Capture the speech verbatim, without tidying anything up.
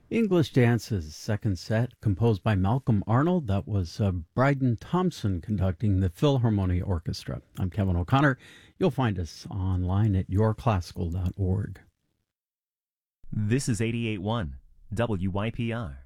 English Dances, second set, composed by Malcolm Arnold. That was uh, Bryden Thompson conducting the Philharmonia Orchestra. I'm Kevin O'Connor. You'll find us online at your classical dot org. This is eighty-eight point one W Y P R.